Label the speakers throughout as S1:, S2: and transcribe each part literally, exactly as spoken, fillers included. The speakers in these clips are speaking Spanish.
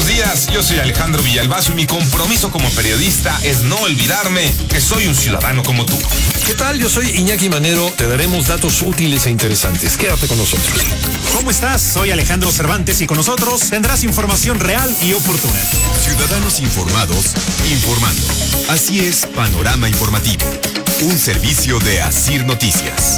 S1: buenos días, yo soy Alejandro Villalbazo y mi compromiso como periodista es no olvidarme que soy un ciudadano como tú.
S2: ¿Qué tal? Yo soy Iñaki Manero, te daremos datos útiles e interesantes. Quédate con nosotros.
S3: ¿Cómo estás? Soy Alejandro Cervantes y con nosotros tendrás información real y oportuna.
S4: Ciudadanos informados, informando. Así es Panorama Informativo, un servicio de Asir Noticias.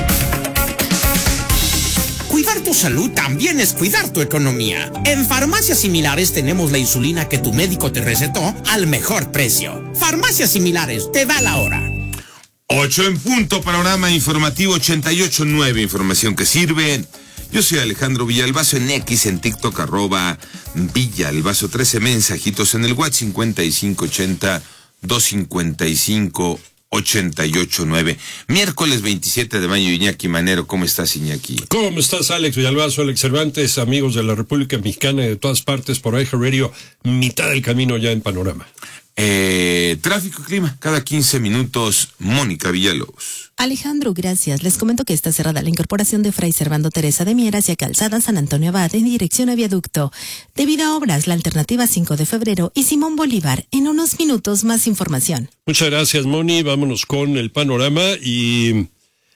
S5: Cuidar tu salud también es cuidar tu economía. En Farmacias Similares tenemos la insulina que tu médico te recetó al mejor precio. Farmacias Similares, te da la hora.
S1: Ocho en punto, Panorama Informativo ochenta y ocho punto nueve, información que sirve. Yo soy Alejandro Villalbazo en X, en TikTok, arroba Villalbazo, trece mensajitos en el WhatsApp cincuenta y cinco ochenta, doscientos cincuenta y cinco, ochenta y ocho nueve. Miércoles veintisiete de mayo, Iñaki Manero. ¿Cómo estás, Iñaki?
S2: ¿Cómo estás, Alex Villalbazo, Alex Cervantes, amigos de la República Mexicana y de todas partes por iHeart Radio, mitad del camino ya en Panorama?
S1: Eh, tráfico y clima, cada quince minutos, Mónica Villalobos.
S6: Alejandro, gracias. Les comento que está cerrada la incorporación de Fray Servando Teresa de Mier hacia Calzada San Antonio Abad en dirección a Viaducto. Debido a obras, la alternativa cinco de febrero y Simón Bolívar. En unos minutos, más información.
S2: Muchas gracias, Moni. Vámonos con el panorama y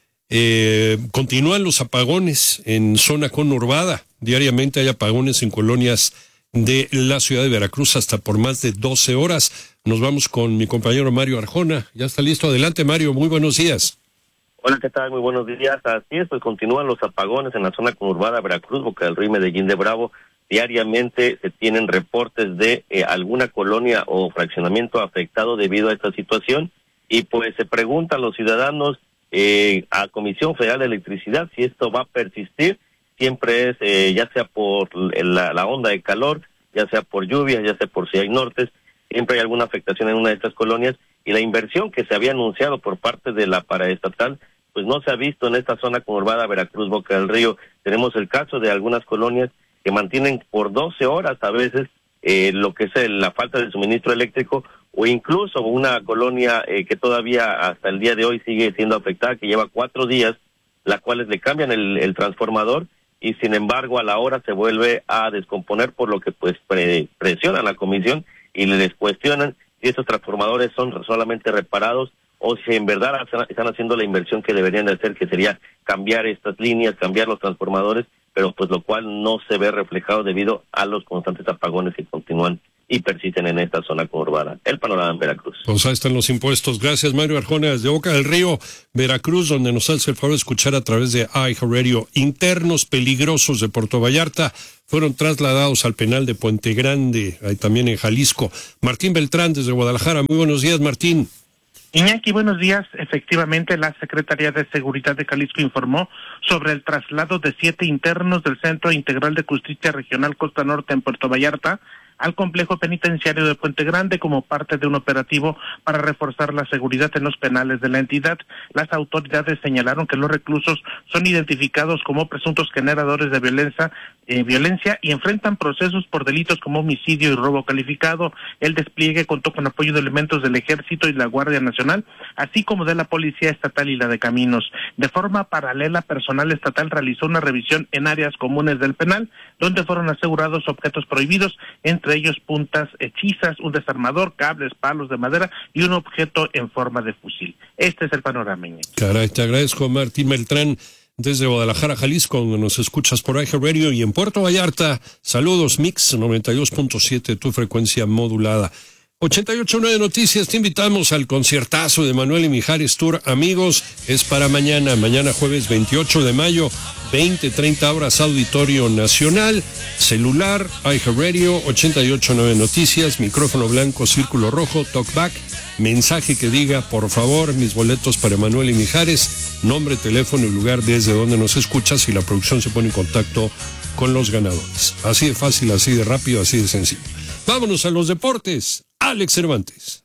S2: eh, continúan los apagones en zona conurbada. Diariamente hay apagones en colonias de la ciudad de Veracruz hasta por más de doce horas. Nos vamos con mi compañero Mario Arjona. Ya está listo. Adelante, Mario. Muy buenos días.
S7: Hola, ¿qué tal? Muy buenos días. Así es, pues continúan los apagones en la zona conurbada Veracruz, Boca del Río, Medellín de Bravo. Diariamente se tienen reportes de eh, alguna colonia o fraccionamiento afectado debido a esta situación. Y pues se preguntan los ciudadanos eh, a Comisión Federal de Electricidad si esto va a persistir. Siempre es, eh, ya sea por la, la onda de calor, ya sea por lluvias, ya sea por si hay nortes, siempre hay alguna afectación en una de estas colonias, y la inversión que se había anunciado por parte de la paraestatal, pues no se ha visto en esta zona conurbada Veracruz, Boca del Río. Tenemos el caso de algunas colonias que mantienen por doce horas a veces eh, lo que es el, la falta de suministro eléctrico, o incluso una colonia eh, que todavía hasta el día de hoy sigue siendo afectada, que lleva cuatro días, las cuales le cambian el, el transformador, y sin embargo a la hora se vuelve a descomponer, por lo que pues pre presionan a la comisión y les cuestionan si estos transformadores son solamente reparados o si en verdad están haciendo la inversión que deberían de hacer, que sería cambiar estas líneas, cambiar los transformadores, pero pues lo cual no se ve reflejado debido a los constantes apagones que continúan y persisten en esta zona conurbada. El panorama en Veracruz.
S2: Pues ahí están los impuestos. Gracias, Mario Arjona, desde Boca del Río, Veracruz, donde nos hace el favor de escuchar a través de iHeart Radio. Internos peligrosos de Puerto Vallarta fueron trasladados al penal de Puente Grande, ahí también en Jalisco. Martín Beltrán, desde Guadalajara. Muy buenos días, Martín.
S8: Iñaki, buenos días. Efectivamente, la Secretaría de Seguridad de Jalisco informó sobre el traslado de siete internos del Centro Integral de Justicia Regional Costa Norte en Puerto Vallarta al complejo penitenciario de Puente Grande como parte de un operativo para reforzar la seguridad en los penales de la entidad. Las autoridades señalaron que los reclusos son identificados como presuntos generadores de violencia, eh, violencia y enfrentan procesos por delitos como homicidio y robo calificado. El despliegue contó con apoyo de elementos del Ejército y la Guardia Nacional, así como de la Policía Estatal y la de Caminos. De forma paralela, personal estatal realizó una revisión en áreas comunes del penal, donde fueron asegurados objetos prohibidos, entre ellos puntas hechizas, un desarmador, cables, palos de madera y un objeto en forma de fusil. Este es el panorama.
S2: Caray, te agradezco, Martín Beltrán, desde Guadalajara, Jalisco, donde nos escuchas por iHeart Radio, y en Puerto Vallarta, saludos, Mix noventa y dos punto siete, tu frecuencia modulada. ochenta y ocho punto nueve Noticias, te invitamos al conciertazo de Manuel y Mijares Tour. Amigos, es para mañana, mañana jueves veintiocho de mayo, veinte treinta horas, Auditorio Nacional, celular, iHeart Radio, ochenta y ocho punto nueve Noticias, micrófono blanco, círculo rojo, talkback, mensaje que diga, por favor, mis boletos para Manuel y Mijares, nombre, teléfono y lugar desde donde nos escuchas, y la producción se pone en contacto con los ganadores. Así de fácil, así de rápido, así de sencillo. Vámonos a los deportes. Alex Cervantes.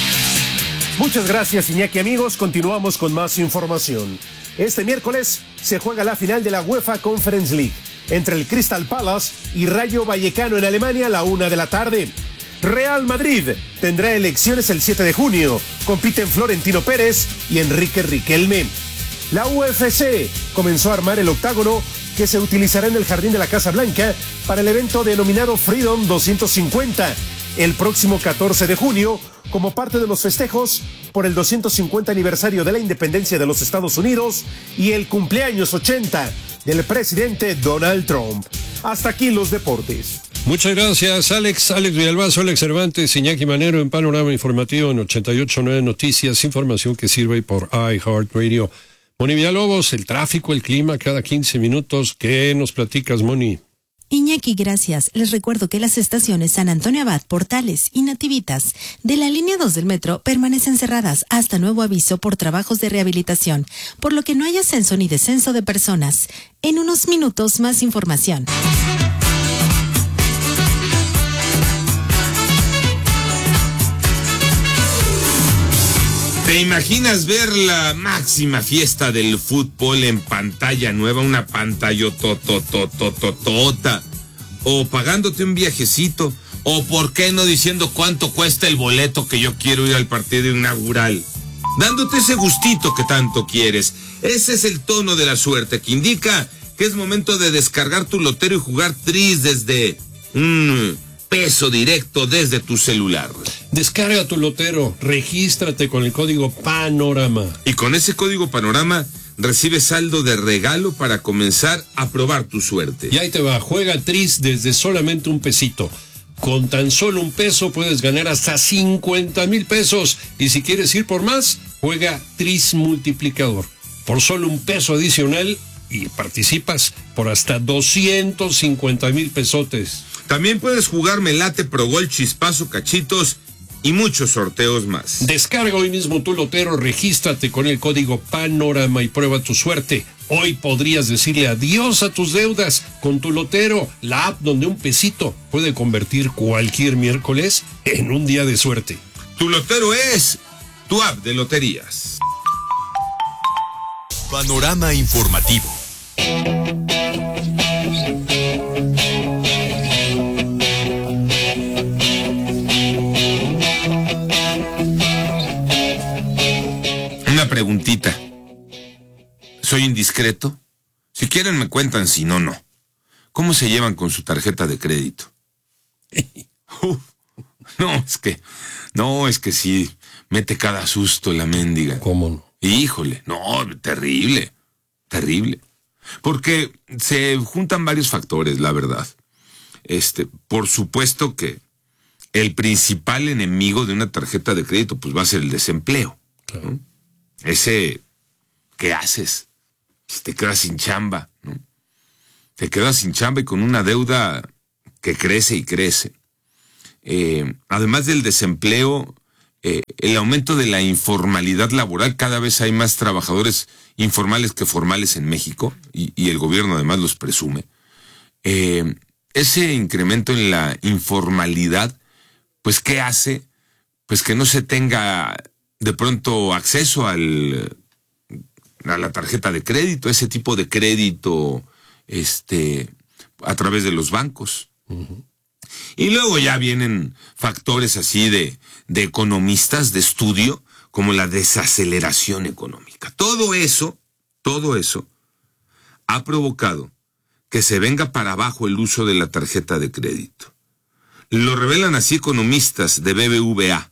S3: Muchas gracias, Iñaki. Amigos, continuamos con más información. Este miércoles se juega la final de la UEFA Conference League entre el Crystal Palace y Rayo Vallecano en Alemania a la una de la tarde. Real Madrid tendrá elecciones el siete de junio. Compiten Florentino Pérez y Enrique Riquelme. La U F C comenzó a armar el octágono que se utilizará en el jardín de la Casa Blanca para el evento denominado Freedom doscientos cincuenta, el próximo catorce de junio, como parte de los festejos por el doscientos cincuenta aniversario de la independencia de los Estados Unidos y el cumpleaños ochenta del presidente Donald Trump. Hasta aquí los deportes.
S2: Muchas gracias, Alex. Alex Villalbazo, Alex Cervantes, Iñaki Manero en Panorama Informativo en ochenta y ocho punto nueve Noticias, información que sirve por iHeartRadio. Moni Villalobos, el tráfico, el clima, cada quince minutos. ¿Qué nos platicas, Moni?
S6: Iñaki, gracias. Les recuerdo que las estaciones San Antonio Abad, Portales y Nativitas de la línea dos del metro permanecen cerradas hasta nuevo aviso por trabajos de rehabilitación, por lo que no hay ascenso ni descenso de personas. En unos minutos más información.
S1: ¿Te imaginas ver la máxima fiesta del fútbol en pantalla nueva, una pantalla tototototota, o pagándote un viajecito, o por qué no diciendo cuánto cuesta el boleto que yo quiero ir al partido inaugural, dándote ese gustito que tanto quieres? Ese es el tono de la suerte que indica que es momento de descargar tu lotero y jugar tris desde un peso directo desde tu celular.
S2: Descarga tu lotero, regístrate con el código Panorama.
S1: Y con ese código Panorama recibes saldo de regalo para comenzar a probar tu suerte.
S2: Y ahí te va, juega tris desde solamente un pesito. Con tan solo un peso puedes ganar hasta cincuenta mil pesos. Y si quieres ir por más, juega tris multiplicador. Por solo un peso adicional y participas por hasta doscientos cincuenta mil pesotes.
S1: También puedes jugar Melate, Pro Gol, Chispazo, Cachitos y muchos sorteos más.
S2: Descarga hoy mismo tu lotero, regístrate con el código Panorama y prueba tu suerte. Hoy podrías decirle adiós a tus deudas con tu lotero, la app donde un pesito puede convertir cualquier miércoles en un día de suerte.
S1: Tu lotero es tu app de loterías.
S4: Panorama informativo.
S1: Una preguntita. ¿Soy indiscreto? Si quieren me cuentan, si no, no. ¿Cómo se llevan con su tarjeta de crédito? Uf, no, es que, no, es que sí, mete cada susto la mendiga.
S2: ¿Cómo no?
S1: Híjole, no, terrible, terrible. Porque se juntan varios factores, la verdad. Este, por supuesto que el principal enemigo de una tarjeta de crédito pues va a ser el desempleo. Claro. ¿No? Ese, ¿qué haces? Si te quedas sin chamba, ¿no? Te quedas sin chamba y con una deuda que crece y crece. Eh, además del desempleo, eh, el aumento de la informalidad laboral, cada vez hay más trabajadores informales que formales en México, y, y el gobierno además los presume. Eh, ese incremento en la informalidad, pues, ¿qué hace? Pues que no se tenga de pronto acceso al, a la tarjeta de crédito, ese tipo de crédito este, a través de los bancos. Uh-huh. Y luego ya vienen factores así de, de economistas de estudio, como la desaceleración económica. Todo eso, todo eso ha provocado que se venga para abajo el uso de la tarjeta de crédito. Lo revelan así economistas de B B V A.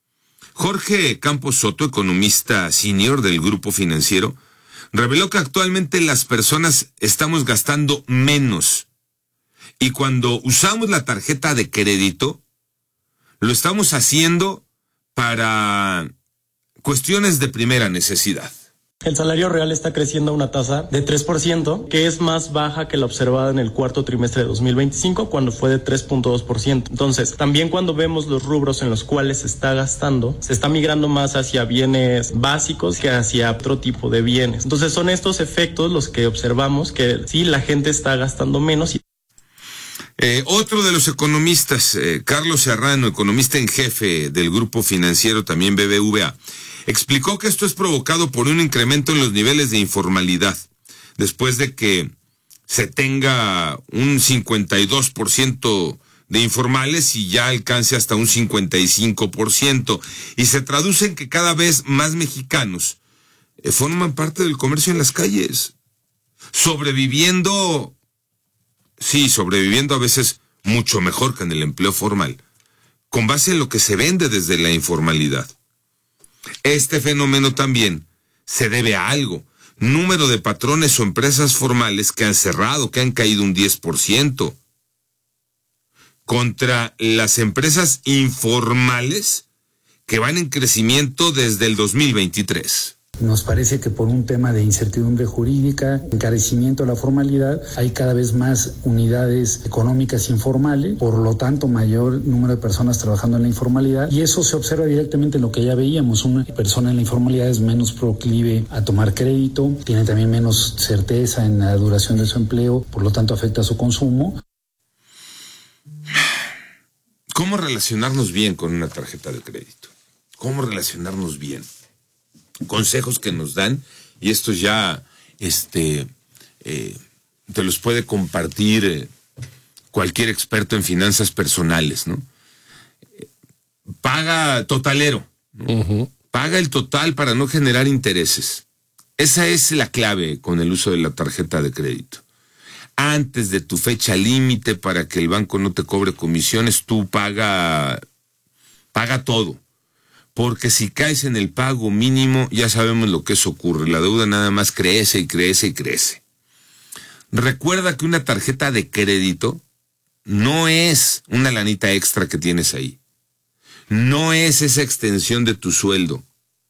S1: Jorge Campos Soto, economista senior del Grupo Financiero, reveló que actualmente las personas estamos gastando menos. Y cuando usamos la tarjeta de crédito, lo estamos haciendo para cuestiones de primera necesidad.
S9: El salario real está creciendo a una tasa de tres por ciento, que es más baja que la observada en el cuarto trimestre de dos mil veinticinco, cuando fue de tres punto dos por ciento. Entonces, también cuando vemos los rubros en los cuales se está gastando, se está migrando más hacia bienes básicos que hacia otro tipo de bienes. Entonces, son estos efectos los que observamos que sí, la gente está gastando menos. Y...
S1: Eh, otro de los economistas, eh, Carlos Serrano, economista en jefe del Grupo Financiero, también B B V A, explicó que esto es provocado por un incremento en los niveles de informalidad, después de que se tenga un cincuenta y dos por ciento de informales y ya alcance hasta un cincuenta y cinco por ciento, y se traduce en que cada vez más mexicanos eh, forman parte del comercio en las calles. sobreviviendo, sí, sobreviviendo a veces mucho mejor que en el empleo formal, con base en lo que se vende desde la informalidad. Este fenómeno también se debe a algo. Número de patrones o empresas formales que han cerrado, que han caído un diez por ciento. Contra las empresas informales que van en crecimiento desde el dos mil veintitrés.
S10: Nos parece que por un tema de incertidumbre jurídica, encarecimiento de la formalidad, hay cada vez más unidades económicas informales, por lo tanto mayor número de personas trabajando en la informalidad, y eso se observa directamente en lo que ya veíamos. Una persona en la informalidad es menos proclive a tomar crédito, tiene también menos certeza en la duración de su empleo, por lo tanto afecta a su consumo.
S1: ¿Cómo relacionarnos bien con una tarjeta de crédito? ¿Cómo relacionarnos bien? Consejos que nos dan, y estos ya este, eh, te los puede compartir eh, cualquier experto en finanzas personales, ¿no? Paga totalero, ¿no? Uh-huh. Paga el total para no generar intereses. Esa es la clave con el uso de la tarjeta de crédito. Antes de tu fecha límite para que el banco no te cobre comisiones, tú paga, paga todo. Porque si caes en el pago mínimo, ya sabemos lo que eso ocurre. La deuda nada más crece y crece y crece. Recuerda que una tarjeta de crédito no es una lanita extra que tienes ahí. No es esa extensión de tu sueldo.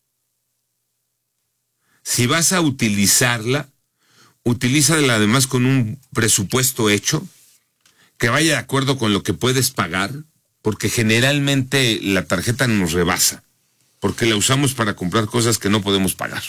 S1: Si vas a utilizarla, utilízala además con un presupuesto hecho, que vaya de acuerdo con lo que puedes pagar, porque generalmente la tarjeta nos rebasa, porque la usamos para comprar cosas que no podemos pagar.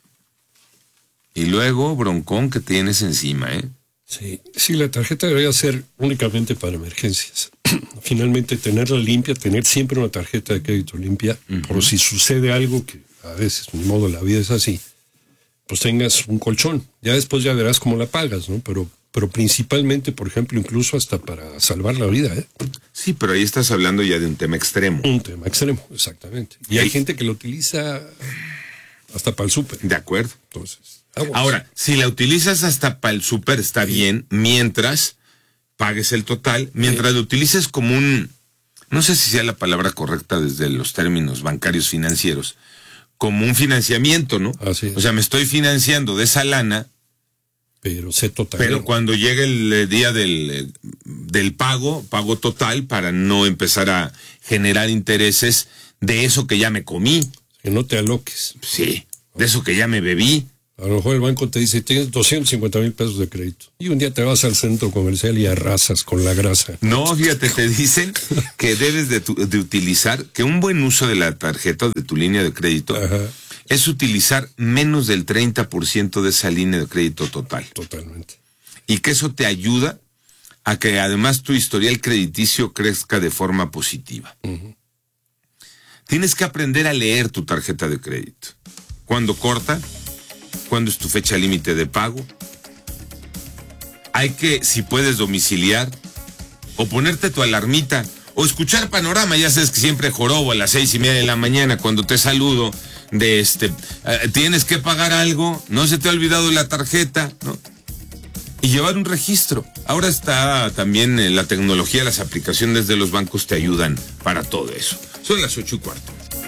S1: Y luego, broncón que tienes encima, ¿eh?
S2: Sí, sí, la tarjeta debería ser únicamente para emergencias. Finalmente, tenerla limpia, tener siempre una tarjeta de crédito limpia, uh-huh. por si sucede algo que a veces, ni modo, la vida es así, pues tengas un colchón. Ya después ya verás cómo la pagas, ¿no? Pero, pero principalmente, por ejemplo, incluso hasta para salvar la vida, ¿eh?
S1: Sí, pero ahí estás hablando ya de un tema extremo.
S2: Un tema extremo, exactamente. Y hay gente que lo utiliza hasta para el súper.
S1: De acuerdo.
S2: Entonces, aguas.
S1: Ahora, si la utilizas hasta para el súper está bien, mientras pagues el total, mientras sí. lo utilices como un, no sé si sea la palabra correcta desde los términos bancarios financieros, como un financiamiento, ¿no?
S2: Así es.
S1: O sea, me estoy financiando de esa lana,
S2: pero sé total.
S1: Pero cuando llegue el día del, del pago, pago total para no empezar a generar intereses de eso que ya me comí.
S2: Que no te aloques.
S1: Sí, de eso que ya me bebí.
S2: A lo mejor el banco te dice, tienes doscientos cincuenta mil pesos de crédito. Y un día te vas al centro comercial y arrasas con la grasa.
S1: No, fíjate, te dicen que debes de, tu, de utilizar, que un buen uso de la tarjeta, de tu línea de crédito, ajá, es utilizar menos del treinta por ciento de esa línea de crédito total.
S2: Totalmente.
S1: Y que eso te ayuda a que además tu historial crediticio crezca de forma positiva. Uh-huh. Tienes que aprender a leer tu tarjeta de crédito. ¿Cuándo corta? ¿Cuándo es tu fecha límite de pago? Hay que, si puedes, domiciliar o ponerte tu alarmita o escuchar Panorama. Ya sabes que siempre jorobo a las seis y media de la mañana cuando te saludo de este, eh, tienes que pagar algo, no se te ha olvidado la tarjeta, ¿no? Y llevar un registro. Ahora está también eh, la tecnología, las aplicaciones de los bancos te ayudan para todo eso. Son las ocho y cuarto.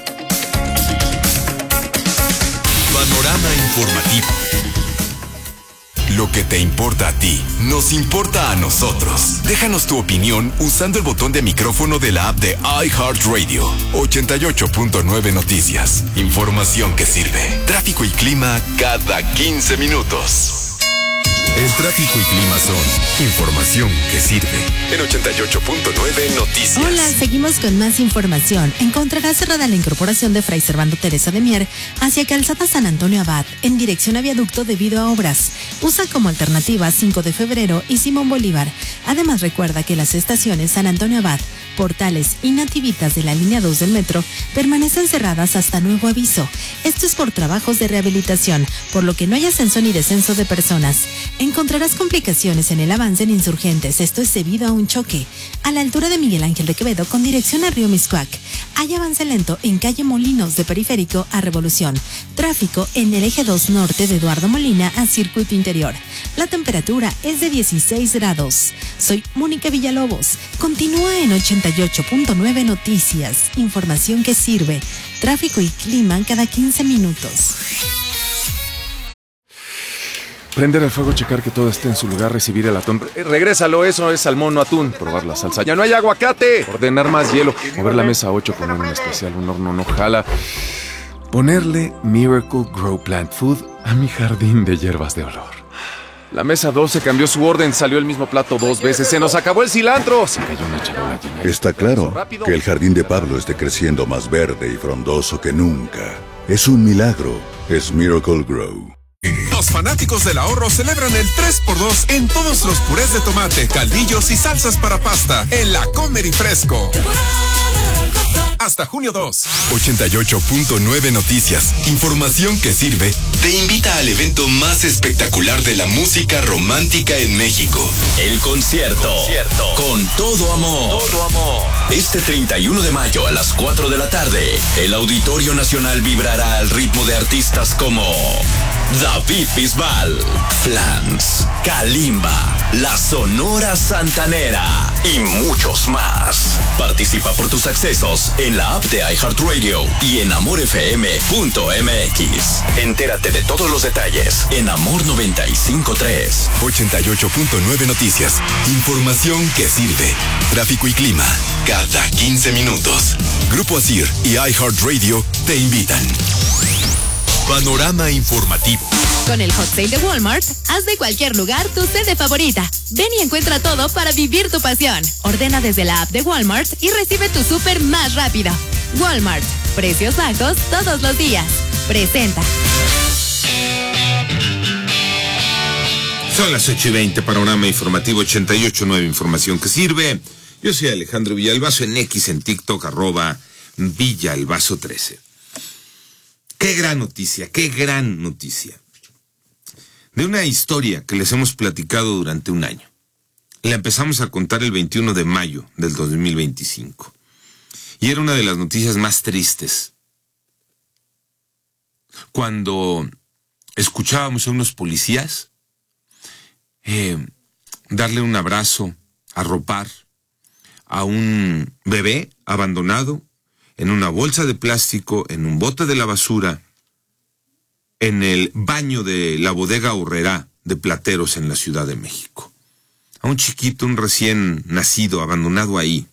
S4: Panorama informativo. Lo que te importa a ti, nos importa a nosotros. Déjanos tu opinión usando el botón de micrófono de la app de iHeartRadio. ochenta y ocho punto nueve Noticias. Información que sirve. Tráfico y clima cada quince minutos. El tráfico y clima son información que sirve. En ochenta y ocho punto nueve Noticias.
S6: Hola, seguimos con más información. Encontrará cerrada la incorporación de Fray Servando Teresa de Mier hacia Calzada San Antonio Abad en dirección a Viaducto debido a obras. Usa como alternativa cinco de febrero y Simón Bolívar. Además, recuerda que las estaciones San Antonio Abad, Portales y Nativitas de la línea dos del metro permanecen cerradas hasta nuevo aviso. Esto es por trabajos de rehabilitación, por lo que no hay ascenso ni descenso de personas. encontrarás complicaciones en el avance en Insurgentes. Esto es debido a un choque a la altura de Miguel Ángel de Quevedo con dirección a Río Mixcoac. Hay avance lento en calle Molinos de Periférico a Revolución. Tráfico en el eje dos norte de Eduardo Molina a Circuito Interior. La temperatura es de dieciséis grados. Soy Mónica Villalobos. Continúa en ochenta y ocho punto nueve Noticias. Información que sirve. Tráfico y clima cada quince minutos.
S11: Prender el fuego, checar que todo esté en su lugar, recibir el atún. Eh, regrésalo, eso es salmón, no atún. Probar la salsa. ¡Ya no hay aguacate! Ordenar más hielo. Mover la mesa ocho, poner un especial, un horno no jala. Ponerle Miracle Grow Plant Food a mi jardín de hierbas de olor. La mesa doce cambió su orden, salió el mismo plato dos veces. ¡Se nos acabó el cilantro! Se cayó una charola llena.
S12: Está claro que el jardín de Pablo esté creciendo más verde y frondoso que nunca. Es un milagro. Es Miracle Grow.
S13: Los fanáticos del ahorro celebran el tres por dos en todos los purés de tomate, caldillos y salsas para pasta en La Comer y Fresco. Hasta junio dos.
S4: ochenta y ocho punto nueve Noticias. Información que sirve. Te invita al evento más espectacular de la música romántica en México. El concierto. concierto. Con todo amor. Todo amor. Este treinta y uno de mayo a las cuatro de la tarde, el Auditorio Nacional vibrará al ritmo de artistas como David Bisbal, Flans, Kalimba, La Sonora Santanera y muchos más. Participa por tus accesos en la app de iHeartRadio y en amor f m punto m x. Entérate de todos los detalles en Amor noventa y cinco punto tres. ochenta y ocho punto nueve Noticias. Información que sirve. Tráfico y clima cada quince minutos. Grupo Asir y iHeartRadio te invitan. Panorama informativo.
S14: Con el Hot Sale de Walmart, haz de cualquier lugar tu sede favorita. Ven y encuentra todo para vivir tu pasión. Ordena desde la app de Walmart y recibe tu súper más rápido. Walmart, precios bajos todos los días. Presenta.
S1: Son las ocho y veinte, Panorama Informativo ochenta y ocho punto nueve, información que sirve. Yo soy Alejandro Villalbazo, en X, en TikTok, arroba Villalbazo trece. Qué gran noticia, qué gran noticia. De una historia que les hemos platicado durante un año. La empezamos a contar el veintiuno de mayo del dos mil veinticinco. Y era una de las noticias más tristes. Cuando escuchábamos a unos policías eh, darle un abrazo, arropar a un bebé abandonado en una bolsa de plástico, en un bote de la basura, en el baño de la bodega Aurrerá de Plateros en la Ciudad de México. A un chiquito, un recién nacido, abandonado ahí.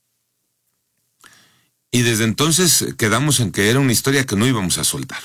S1: Y desde entonces quedamos en que era una historia que no íbamos a soltar.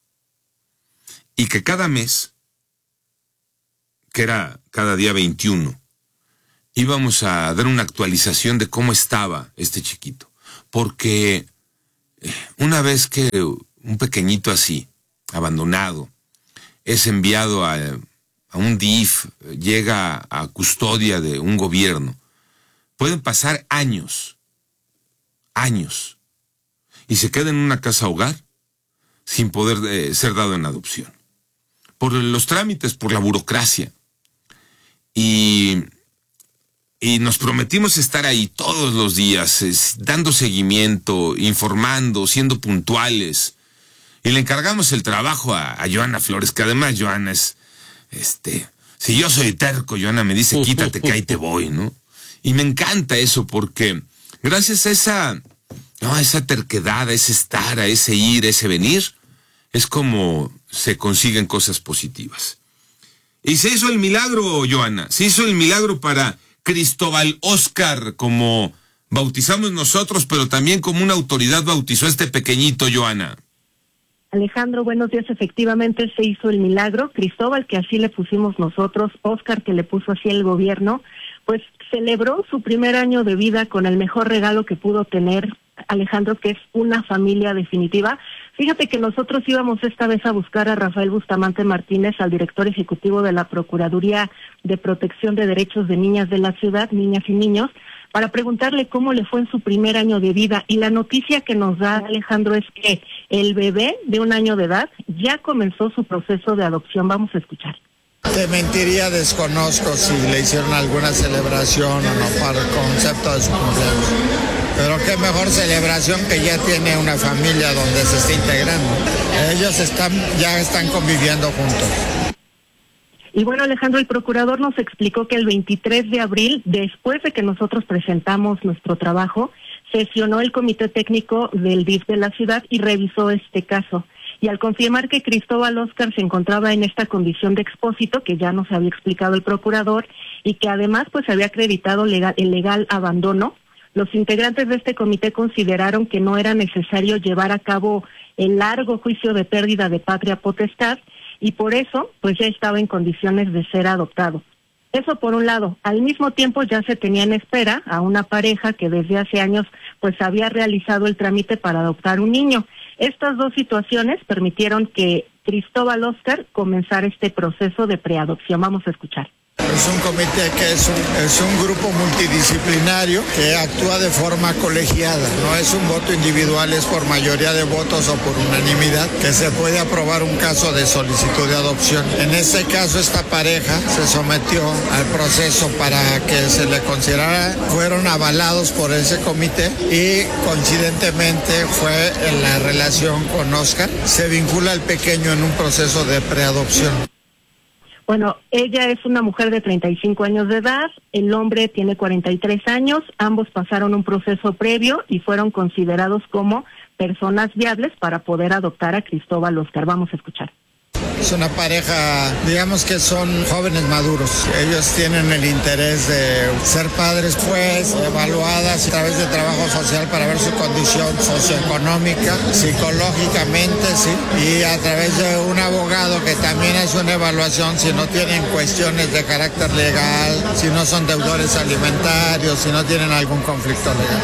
S1: Y que cada mes, que era cada día veintiuno, íbamos a dar una actualización de cómo estaba este chiquito. Porque una vez que un pequeñito así, abandonado, es enviado a, a un D I F, llega a custodia de un gobierno, pueden pasar años, años, y se queda en una casa hogar sin poder eh, ser dado en adopción. Por los trámites, por la burocracia. Y... Y nos prometimos estar ahí todos los días, es, dando seguimiento, informando, siendo puntuales. Y le encargamos el trabajo a, a Joana Flores, que además Joana es, este, si yo soy terco, Joana me dice, quítate que ahí te voy, ¿no? Y me encanta eso porque gracias a esa, no, a esa terquedad, a ese estar, a ese ir, a ese venir, es como se consiguen cosas positivas. Y se hizo el milagro, Joana, se hizo el milagro para Cristóbal Oscar, como bautizamos nosotros, pero también como una autoridad bautizó a este pequeñito, Joana.
S15: Alejandro, buenos días. Efectivamente se hizo el milagro. Cristóbal, que así le pusimos nosotros, Oscar, que le puso así el gobierno, pues celebró su primer año de vida con el mejor regalo que pudo tener, Alejandro, que es una familia definitiva. Fíjate que nosotros íbamos esta vez a buscar a Rafael Bustamante Martínez, al director ejecutivo de la Procuraduría de Protección de Derechos de Niñas de la Ciudad, Niñas y Niños, para preguntarle cómo le fue en su primer año de vida. Y la noticia que nos da, Alejandro, es que el bebé de un año de edad ya comenzó su proceso de adopción. Vamos a escuchar.
S16: Te mentiría, desconozco si le hicieron alguna celebración o no para el concepto de su cumpleaños. Pero qué mejor celebración que ya tiene una familia donde se está integrando. Ellos están, ya están conviviendo juntos.
S15: Y bueno, Alejandro, el procurador nos explicó que el veintitrés de abril, después de que nosotros presentamos nuestro trabajo, sesionó el comité técnico del D I F de la ciudad y revisó este caso. Y al confirmar que Cristóbal Óscar se encontraba en esta condición de expósito, que ya nos había explicado el procurador, y que además pues había acreditado legal, el legal abandono, los integrantes de este comité consideraron que no era necesario llevar a cabo el largo juicio de pérdida de patria potestad, y por eso pues ya estaba en condiciones de ser adoptado. Eso por un lado. Al mismo tiempo ya se tenía en espera a una pareja que desde hace años pues había realizado el trámite para adoptar un niño. Estas dos situaciones permitieron que Cristóbal Óscar comenzara este proceso de preadopción. Vamos a escuchar.
S16: Es un comité que es un, es un grupo multidisciplinario que actúa de forma colegiada, no es un voto individual, es por mayoría de votos o por unanimidad que se puede aprobar un caso de solicitud de adopción. En este caso esta pareja se sometió al proceso para que se le considerara, fueron avalados por ese comité y coincidentemente fue en la relación con Óscar, se vincula al pequeño en un proceso de preadopción.
S15: Bueno, ella es una mujer de treinta y cinco años de edad, el hombre tiene cuarenta y tres años, ambos pasaron un proceso previo y fueron considerados como personas viables para poder adoptar a Cristóbal Óscar. Vamos a escuchar.
S16: Es una pareja, digamos que son jóvenes maduros. Ellos tienen el interés de ser padres, pues, evaluadas a través de trabajo social para ver su condición socioeconómica, psicológicamente, sí, y a través de un abogado que también hace una evaluación si no tienen cuestiones de carácter legal, si no son deudores alimentarios, si no tienen algún conflicto legal.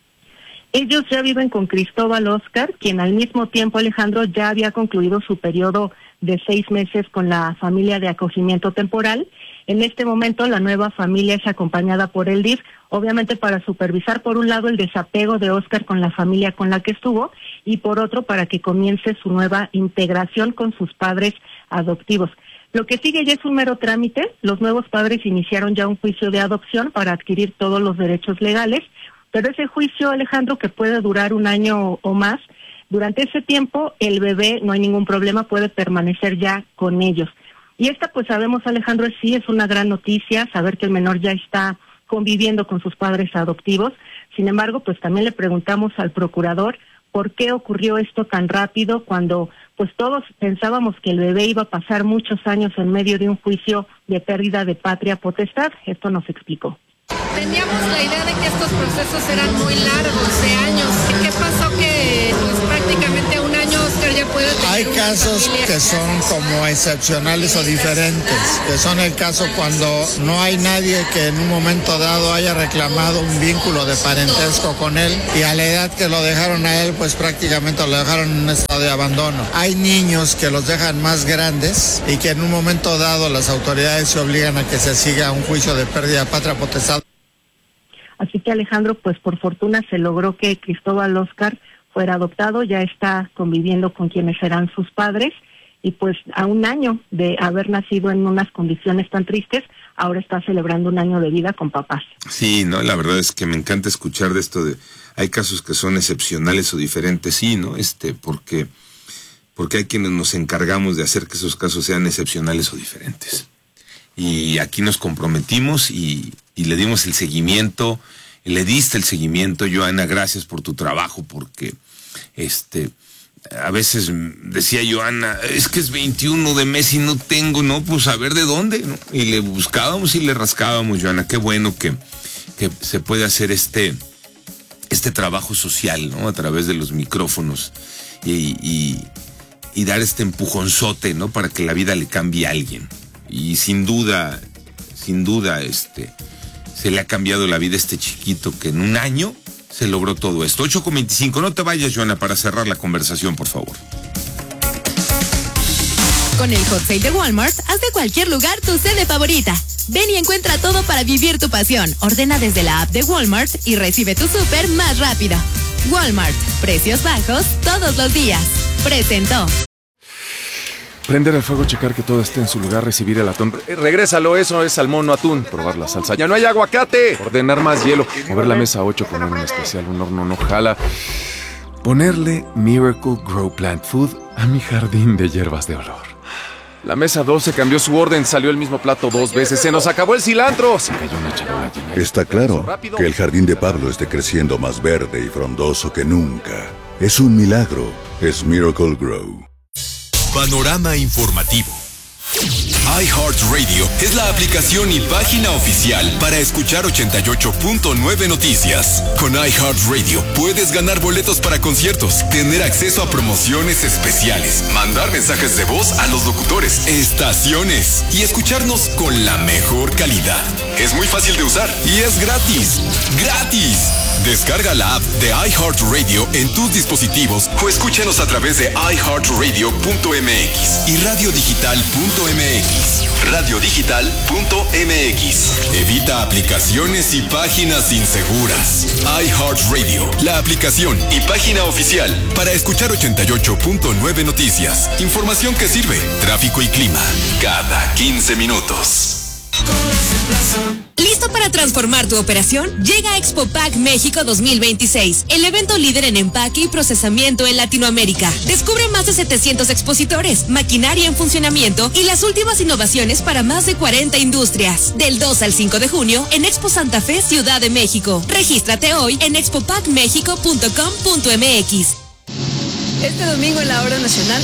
S15: Ellos ya viven con Cristóbal Óscar, quien al mismo tiempo, Alejandro, ya había concluido su periodo de seis meses con la familia de acogimiento temporal. En este momento la nueva familia es acompañada por el D I F, obviamente para supervisar por un lado el desapego de Óscar con la familia con la que estuvo y por otro para que comience su nueva integración con sus padres adoptivos. Lo que sigue ya es un mero trámite. Los nuevos padres iniciaron ya un juicio de adopción para adquirir todos los derechos legales, pero ese juicio, Alejandro, que puede durar un año o más, durante ese tiempo el bebé, no hay ningún problema, puede permanecer ya con ellos. Y esta, pues sabemos, Alejandro, sí es una gran noticia, saber que el menor ya está conviviendo con sus padres adoptivos. Sin embargo, pues también le preguntamos al procurador por qué ocurrió esto tan rápido cuando pues todos pensábamos que el bebé iba a pasar muchos años en medio de un juicio de pérdida de patria potestad. Esto nos explicó.
S17: Teníamos la idea de que estos procesos eran muy largos, de años. ¿Qué pasó que pues prácticamente un año Óscar ya puede tener
S16: Hay
S17: una
S16: casos
S17: familia?
S16: que son como excepcionales o diferentes, que son el caso cuando no hay nadie que en un momento dado haya reclamado un vínculo de parentesco con él y a la edad que lo dejaron a él, pues prácticamente lo dejaron en un estado de abandono. Hay niños que los dejan más grandes y que en un momento dado las autoridades se obligan a que se siga un juicio de pérdida de patria potestad.
S15: Así que, Alejandro, pues por fortuna se logró que Cristóbal Óscar fuera adoptado, ya está conviviendo con quienes serán sus padres y pues a un año de haber nacido en unas condiciones tan tristes, ahora está celebrando un año de vida con papás.
S1: Sí, no, la verdad es que me encanta escuchar de esto de, hay casos que son excepcionales o diferentes, sí, ¿no? Este, porque, porque hay quienes nos encargamos de hacer que esos casos sean excepcionales o diferentes. Y aquí nos comprometimos y, y le dimos el seguimiento, y le diste el seguimiento, Joana, gracias por tu trabajo, porque este a veces decía Joana, es que es veintiuno de mes y no tengo, no, pues a ver de dónde, ¿no? Y le buscábamos y le rascábamos, Joana, qué bueno que, que se puede hacer este, este trabajo social, ¿no? A través de los micrófonos y, y, y dar este empujonzote, ¿no? Para que la vida le cambie a alguien. Y sin duda, sin duda, este, se le ha cambiado la vida a este chiquito que en un año se logró todo esto. ocho con veinticinco, no te vayas, Joana, para cerrar la conversación, por favor.
S14: Con el Hot Sale de Walmart, haz de cualquier lugar tu sede favorita. Ven y encuentra todo para vivir tu pasión. Ordena desde la app de Walmart y recibe tu súper más rápido. Walmart, precios bajos todos los días. Presentó.
S11: Prender el fuego, checar que todo esté en su lugar, recibir el atún. Eh, regrésalo, eso es salmón, no atún. Probar la salsa. ¡Ya no hay aguacate! Ordenar más hielo. Mover la mesa a ocho, poner un especial, un horno no jala. Ponerle Miracle Grow Plant Food a mi jardín de hierbas de olor. La mesa doce cambió su orden, salió el mismo plato dos veces. ¡Se nos acabó el cilantro! Se cayó una charola llena.
S12: Está claro que el jardín de Pablo esté creciendo más verde y frondoso que nunca. Es un milagro. Es Miracle Grow.
S4: Panorama informativo. iHeartRadio es la aplicación y página oficial para escuchar ochenta y ocho punto nueve Noticias. Con iHeartRadio puedes ganar boletos para conciertos, tener acceso a promociones especiales, mandar mensajes de voz a los locutores, estaciones y escucharnos con la mejor calidad. Es muy fácil de usar y es gratis. ¡Gratis! Descarga la app de iHeartRadio en tus dispositivos o escúchanos a través de i heart radio punto m x y radio digital punto m x. radio digital punto m x. Evita aplicaciones y páginas inseguras. iHeartRadio, la aplicación y página oficial para escuchar ochenta y ocho punto nueve Noticias. Información que sirve. Tráfico y clima cada quince minutos.
S14: ¿Listo para transformar tu operación? Llega Expo Pack México dos mil veintiséis, el evento líder en empaque y procesamiento en Latinoamérica. Descubre más de setecientos expositores, maquinaria en funcionamiento y las últimas innovaciones para más de cuarenta industrias. Del dos al cinco de junio en Expo Santa Fe, Ciudad de México. Regístrate hoy en expo pack mexico punto com punto m x.
S18: Este domingo en la Hora Nacional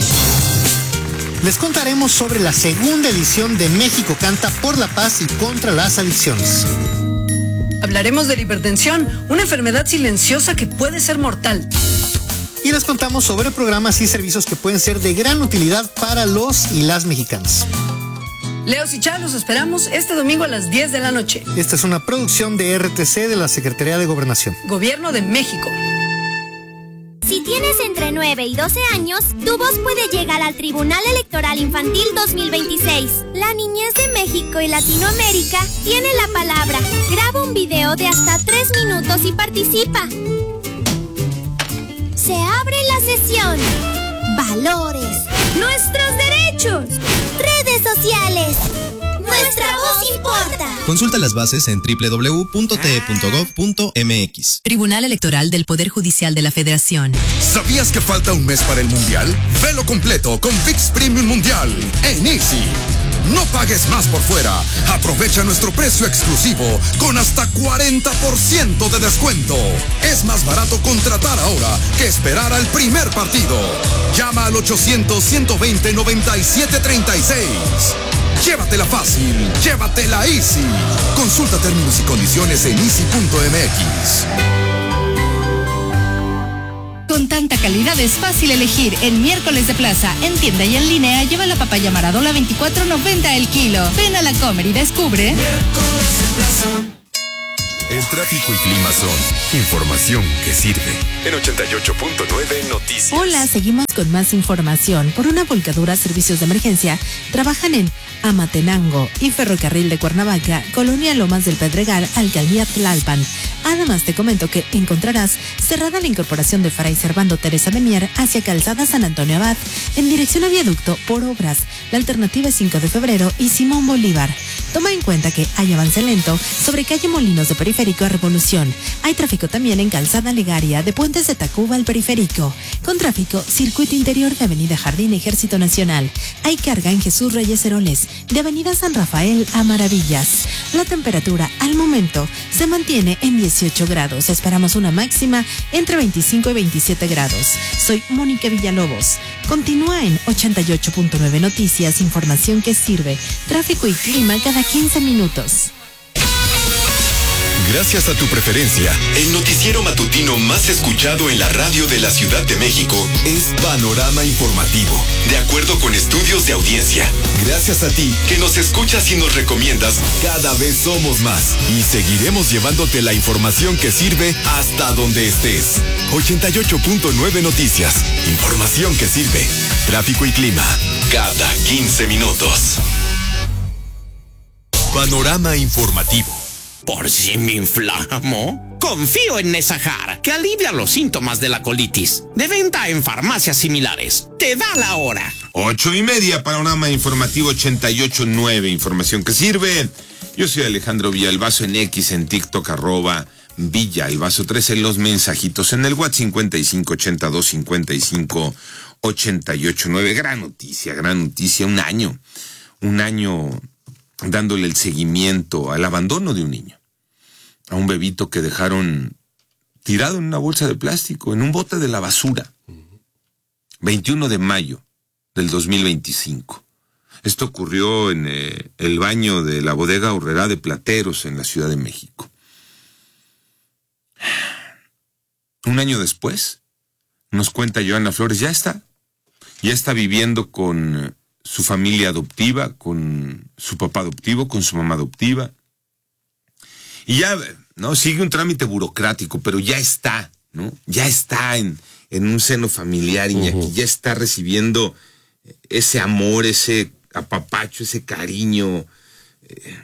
S18: les contaremos sobre la segunda edición de México Canta por la Paz y contra las adicciones. Hablaremos de la hipertensión, una enfermedad silenciosa que puede ser mortal. Y les contamos sobre programas y servicios que pueden ser de gran utilidad para los y las mexicanas. Leo y Chá, los esperamos este domingo a las diez de la noche. Esta es una producción de R T C de la Secretaría de Gobernación. Gobierno de México.
S19: Si tienes entre nueve y doce años, tu voz puede llegar al Tribunal Electoral Infantil dos mil veintiséis. La niñez de México y Latinoamérica tiene la palabra. Graba un video de hasta tres minutos y participa. Se abre la sesión. Valores. Nuestros derechos. Redes sociales. Nuestra voz importa.
S20: Consulta las bases en doble u doble u doble u punto t e punto gov punto m x.
S6: Tribunal Electoral del Poder Judicial de la Federación.
S13: ¿Sabías que falta un mes para el Mundial? Velo completo con ViX Premium Mundial en Easy. No pagues más por fuera. Aprovecha nuestro precio exclusivo con hasta cuarenta por ciento de descuento. Es más barato contratar ahora que esperar al primer partido. Llama al ochocientos, ciento veinte, noventa y siete treinta y seis. Llévatela fácil, llévatela Easy. Consulta términos y condiciones en easy punto m x.
S21: Con tanta calidad es fácil elegir. En Miércoles de Plaza, en tienda y en línea, lleva la papaya Maradona veinticuatro noventa el kilo. Ven a la Comer y descubre.
S4: El tráfico y clima son información que sirve. En ochenta y ocho punto nueve Noticias.
S6: Hola, seguimos con más información. Por una volcadura, servicios de emergencia trabajan en Amatenango y Ferrocarril de Cuernavaca, Colonia Lomas del Pedregal, Alcaldía Tlalpan. Además, te comento que encontrarás cerrada la incorporación de Fray Servando Teresa de Mier hacia Calzada San Antonio Abad en dirección a Viaducto por obras. La alternativa es cinco de febrero y Simón Bolívar. Toma en cuenta que hay avance lento sobre calle Molinos de Periférico a Revolución. Hay tráfico también en Calzada Legaria de Puentes de Tacuba al Periférico. Con tráfico, circuito interior de Avenida Jardín Ejército Nacional. Hay carga en Jesús Reyes Heroles de Avenida San Rafael a Maravillas. La temperatura al momento se mantiene en dieciocho grados. Esperamos una máxima entre veinticinco y veintisiete grados. Soy Mónica Villalobos. Continúa en ochenta y ocho punto nueve Noticias, información que sirve. Tráfico y clima cada quince minutos.
S4: Gracias a tu preferencia, el noticiero matutino más escuchado en la radio de la Ciudad de México es Panorama Informativo, de acuerdo con estudios de audiencia. Gracias a ti que nos escuchas y nos recomiendas, cada vez somos más y seguiremos llevándote la información que sirve hasta donde estés. ochenta y ocho punto nueve Noticias, información que sirve. Tráfico y clima, cada quince minutos. Panorama Informativo.
S5: ¿Por si me inflamo? Confío en Nesajar, que alivia los síntomas de la colitis. De venta en farmacias similares. Te da la hora.
S1: Ocho y media, panorama informativo ochenta y ocho punto nueve, información que sirve. Yo soy Alejandro Villalbazo en X, en TikTok, arroba Villalbazo trece, en los mensajitos, en el WhatsApp cincuenta y cinco ochenta y dos cincuenta y cinco ochenta y ocho nueve. Gran noticia, gran noticia, un año, un año dándole el seguimiento al abandono de un niño, a un bebito que dejaron tirado en una bolsa de plástico, en un bote de la basura. veintiuno de mayo del dos mil veinticinco. Esto ocurrió en eh, el baño de la bodega Aurrerá de Plateros en la Ciudad de México. Un año después, nos cuenta Joana Flores, ya está, ya está viviendo con su familia adoptiva, con su papá adoptivo, con su mamá adoptiva. Y ya, ¿no? Sigue un trámite burocrático, pero ya está, ¿no? Ya está en, en un seno familiar, Iñaki, uh-huh. Ya está recibiendo ese amor, ese apapacho, ese cariño, eh,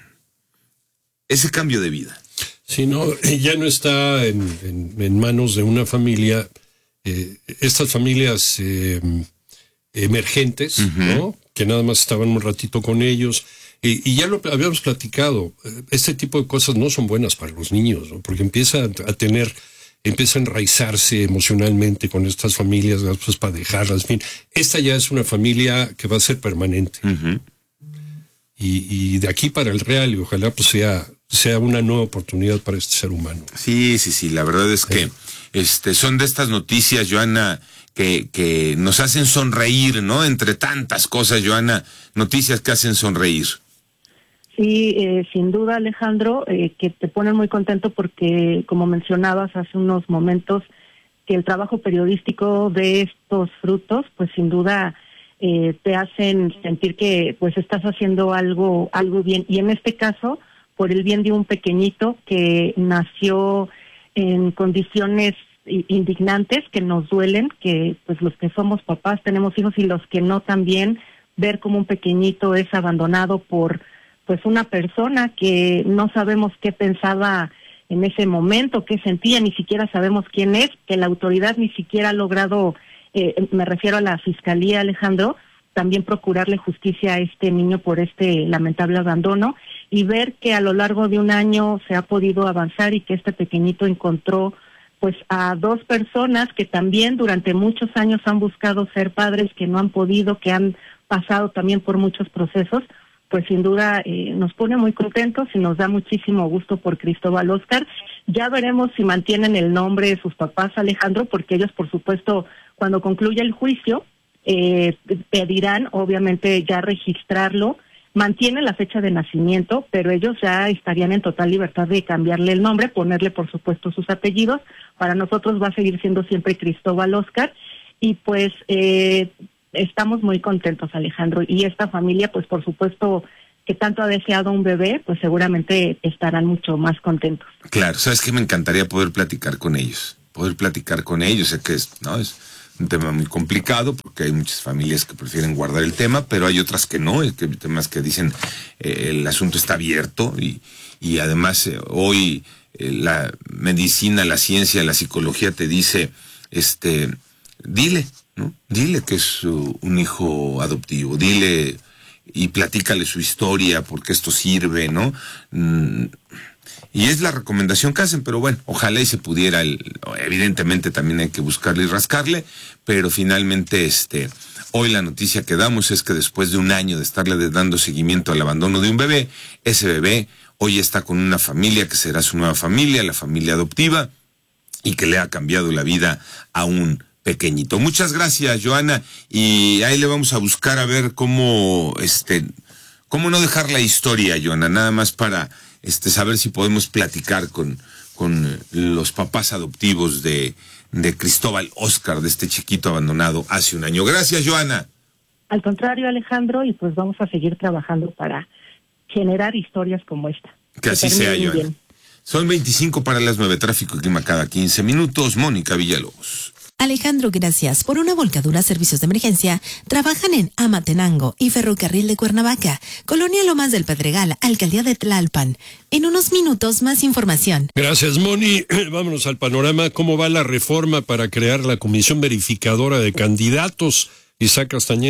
S1: ese cambio de vida.
S2: Sí, no, ya no está en, en, en manos de una familia, eh, estas familias eh, emergentes, uh-huh. ¿no? Que nada más estaban un ratito con ellos. Y, y ya lo habíamos platicado, este tipo de cosas no son buenas para los niños, ¿no? Porque empieza a tener, empieza a enraizarse emocionalmente con estas familias, pues para dejarlas, en fin. Esta ya es una familia que va a ser permanente. Uh-huh. Y, y de aquí para el real, y ojalá pues sea, sea una nueva oportunidad para este ser humano.
S1: Sí, sí, sí, la verdad es que eh. este, son de estas noticias, Joana, que, que nos hacen sonreír, ¿no? Entre tantas cosas, Joana, noticias que hacen sonreír.
S15: Sí, eh, sin duda, Alejandro, eh, que te ponen muy contento porque, como mencionabas hace unos momentos, que el trabajo periodístico de estos frutos, pues sin duda eh, te hacen sentir que pues estás haciendo algo, algo bien. Y en este caso, por el bien de un pequeñito que nació en condiciones indignantes, que nos duelen, que pues los que somos papás tenemos hijos y los que no también, ver cómo un pequeñito es abandonado por pues una persona que no sabemos qué pensaba en ese momento, qué sentía, ni siquiera sabemos quién es, que la autoridad ni siquiera ha logrado, eh, me refiero a la Fiscalía, Alejandro, también procurarle justicia a este niño por este lamentable abandono, y ver que a lo largo de un año se ha podido avanzar y que este pequeñito encontró pues a dos personas que también durante muchos años han buscado ser padres, que no han podido, que han pasado también por muchos procesos. Pues sin duda eh, nos pone muy contentos y nos da muchísimo gusto por Cristóbal Óscar. Ya veremos si mantienen el nombre de sus papás, Alejandro, porque ellos, por supuesto, cuando concluya el juicio, eh, pedirán, obviamente, ya registrarlo. Mantienen la fecha de nacimiento, pero ellos ya estarían en total libertad de cambiarle el nombre, ponerle, por supuesto, sus apellidos. Para nosotros va a seguir siendo siempre Cristóbal Óscar. Y pues... Eh, Estamos muy contentos, Alejandro, y esta familia, pues por supuesto que tanto ha deseado un bebé, pues seguramente estarán mucho más contentos.
S1: Claro, sabes que me encantaría poder platicar con ellos, poder platicar con ellos, sé que es, no es un tema muy complicado porque hay muchas familias que prefieren guardar el tema, pero hay otras que no, hay temas que dicen eh, el asunto está abierto y, y además eh, hoy eh, la medicina, la ciencia, la psicología te dice, este, dile, ¿no? Dile que es uh, un hijo adoptivo, dile y platícale su historia, porque esto sirve, ¿no? Mm, y es la recomendación que hacen, pero bueno, ojalá y se pudiera, el, evidentemente también hay que buscarle y rascarle, pero finalmente este, hoy la noticia que damos es que después de un año de estarle dando seguimiento al abandono de un bebé, ese bebé hoy está con una familia que será su nueva familia, la familia adoptiva, y que le ha cambiado la vida a un pequeñito. Muchas gracias, Joana, y ahí le vamos a buscar a ver cómo, este, cómo no dejar la historia, Joana, nada más para, este, saber si podemos platicar con, con los papás adoptivos de, de Cristóbal Óscar, de este chiquito abandonado hace un año. Gracias, Joana.
S15: Al contrario, Alejandro, y pues vamos a seguir trabajando para generar historias como esta.
S1: Que, que así sea, Joana. Bien. Son veinticinco para las nueve, tráfico y clima cada quince minutos. Mónica Villalobos.
S6: Alejandro, gracias. Por una volcadura, servicios de emergencia trabajan en Amatenango y Ferrocarril de Cuernavaca, Colonia Lomas del Pedregal, Alcaldía de Tlalpan. En unos minutos, más información.
S2: Gracias, Moni. Vámonos al panorama. ¿Cómo va la reforma para crear la Comisión Verificadora de Candidatos? Isaac Castañeda.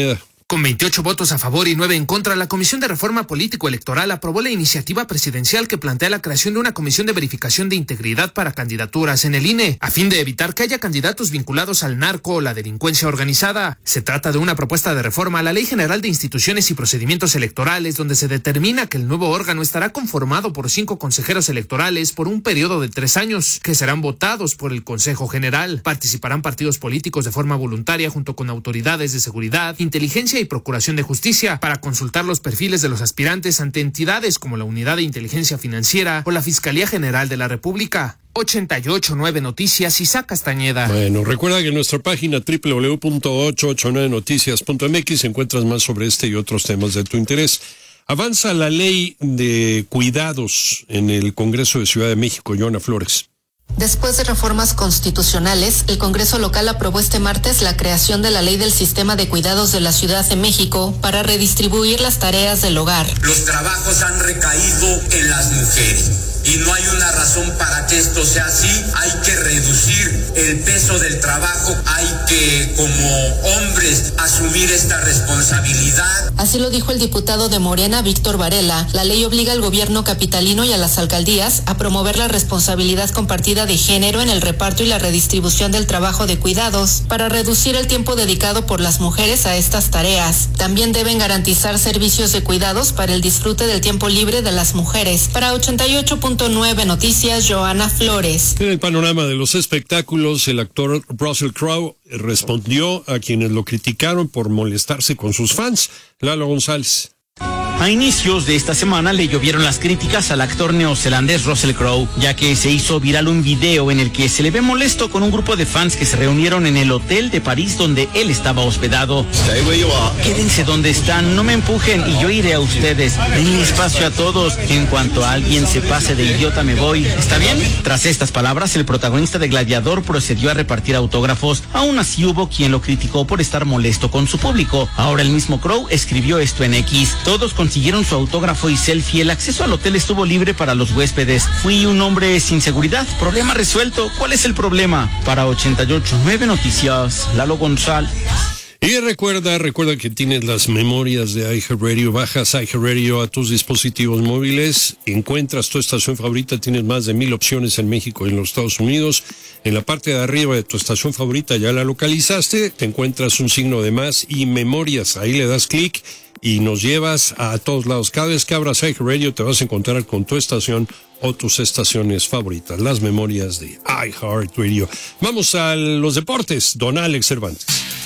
S7: Con veintiocho votos a favor y nueve en contra, la Comisión de Reforma Político-Electoral aprobó la iniciativa presidencial que plantea la creación de una comisión de verificación de integridad para candidaturas en el I N E, a fin de evitar que haya candidatos vinculados al narco o la delincuencia organizada. Se trata de una propuesta de reforma a la Ley General de Instituciones y Procedimientos Electorales, donde se determina que el nuevo órgano estará conformado por cinco consejeros electorales por un periodo de tres años, que serán votados por el Consejo General. Participarán partidos políticos de forma voluntaria junto con autoridades de seguridad, inteligencia y Procuración de Justicia para consultar los perfiles de los aspirantes ante entidades como la Unidad de Inteligencia Financiera o la Fiscalía General de la República. ochenta y ocho punto nueve Noticias, Isaac Castañeda.
S2: Bueno, recuerda que en nuestra página doble u doble u doble u punto ochocientos ochenta y nueve noticias punto m x encuentras más sobre este y otros temas de tu interés. Avanza la ley de cuidados en el Congreso de Ciudad de México, Joana Flores.
S22: Después de reformas constitucionales, el Congreso local aprobó este martes la creación de la Ley del Sistema de Cuidados de la Ciudad de México para redistribuir las tareas del hogar.
S23: Los trabajos han recaído en las mujeres y no hay una razón para que esto sea así. Hay que reducir el peso del trabajo, hay que, como hombres, asumir esta responsabilidad.
S22: Así lo dijo el diputado de Morena, Víctor Varela. La ley obliga al gobierno capitalino y a las alcaldías a promover la responsabilidad compartida de género en el reparto y la redistribución del trabajo de cuidados para reducir el tiempo dedicado por las mujeres a estas tareas. También deben garantizar servicios de cuidados para el disfrute del tiempo libre de las mujeres. Para ochenta y ocho punto nueve Noticias, Joana Flores.
S2: En el panorama de los espectáculos, el actor Russell Crowe respondió a quienes lo criticaron por molestarse con sus fans. Lalo González.
S24: A inicios de esta semana le llovieron las críticas al actor neozelandés Russell Crowe, ya que se hizo viral un video en el que se le ve molesto con un grupo de fans que se reunieron en el hotel de París donde él estaba hospedado. Quédense donde están, no me empujen y yo iré a ustedes. Denle espacio a todos. En cuanto a alguien se pase de idiota me voy. ¿Está bien? Tras estas palabras, el protagonista de Gladiador procedió a repartir autógrafos. Aún así hubo quien lo criticó por estar molesto con su público. Ahora el mismo Crowe escribió esto en X. Todos con consiguieron su autógrafo y selfie. El acceso al hotel estuvo libre para los huéspedes. Fui un hombre sin seguridad. Problema resuelto. ¿Cuál es el problema? Para ochenta y ocho punto nueve Noticias, Lalo González.
S2: Y recuerda, recuerda que tienes las memorias de iHeartRadio. Bajas iHeartRadio a tus dispositivos móviles. Encuentras tu estación favorita. Tienes más de mil opciones en México y en los Estados Unidos. En la parte de arriba de tu estación favorita ya la localizaste. Te encuentras un signo de más y memorias. Ahí le das clic y nos llevas a todos lados. Cada vez que abras iHeartRadio te vas a encontrar con tu estación o tus estaciones favoritas, las memorias de iHeartRadio. Vamos a los deportes, don Alex Cervantes.